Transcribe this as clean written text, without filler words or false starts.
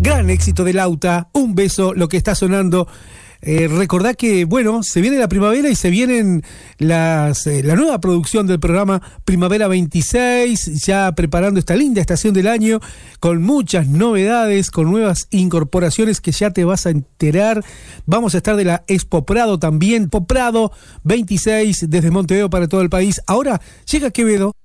Gran éxito de Lauta, Un beso, lo que está sonando. Recordá que, bueno, se viene la primavera y se vienen la nueva producción del programa Primavera 26, ya preparando esta linda estación del año, con muchas novedades, con nuevas incorporaciones que ya te vas a enterar. Vamos a estar de la Expo Prado también, Poprado 26, desde Montevideo para todo el país. Ahora llega Quevedo.